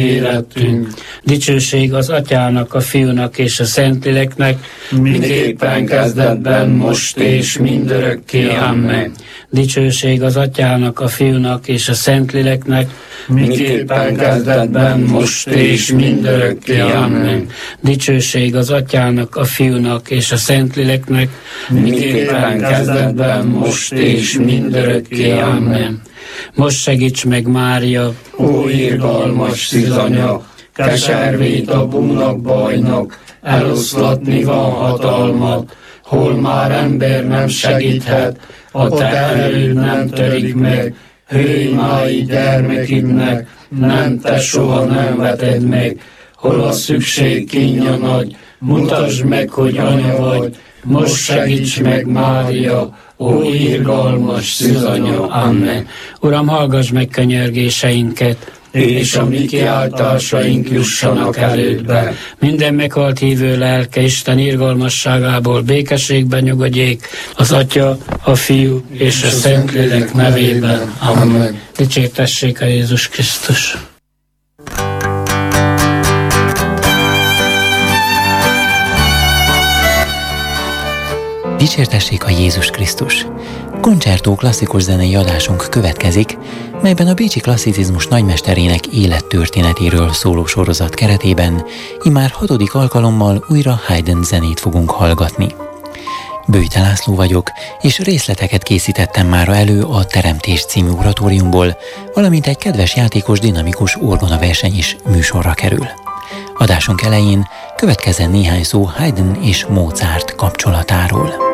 érettünk. Dicsőség az Atyának, a Fiúnak és a Szentléleknek, miképpen kezdetben, most és mindörökké. Amen. Dicsőség az Atyának, a Fiúnak és a Szentléleknek, miképpen kezdetben, most és mindörökké. Amen. Dicsőség az Atyának, a Fiúnak és a Szentléleknek, miképpen kezdetben, most és mindörökké. Amen. Most segíts meg, Mária, ó irgalmas szűzanya, keservét a búnak bajnak, eloszlatni van hatalmat, hol már ember nem segíthet, a te erőd nem törik meg, hőimái gyermekidnek, nem te soha nem veted meg, hol a szükség kínja nagy, mutasd meg, hogy anya vagy, most segíts meg, Mária, ó irgalmas szűzanya. Amen. Uram, hallgass meg könyörgéseinket, és a mi kiáltásaink jussanak elődbe. Minden meghalt hívő lelke Isten irgalmasságából békességben nyugodjék, az Atya, a Fiú és a Szentlélek nevében. Amen. Dicsértessék a Jézus Krisztus. Dicsértessék a Jézus Krisztus! Koncertó klasszikus zenei adásunk következik, melyben a bécsi klasszicizmus nagymesterének élettörténetéről szóló sorozat keretében immár 6. alkalommal újra Haydn zenét fogunk hallgatni. Böjte László vagyok, és részleteket készítettem mára elő a Teremtés című oratóriumból, valamint egy kedves játékos dinamikus orgonaverseny is műsorra kerül. Adásunk elején következzen néhány szó Haydn és Mozart kapcsolatáról.